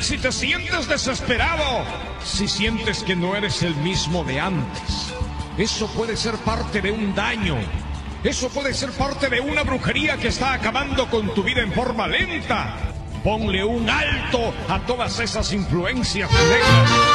si te sientes desesperado, si sientes que no eres el mismo de antes, eso puede ser parte de un daño. Eso puede ser parte de una brujería que está acabando con tu vida en forma lenta. Ponle un alto a todas esas influencias negras.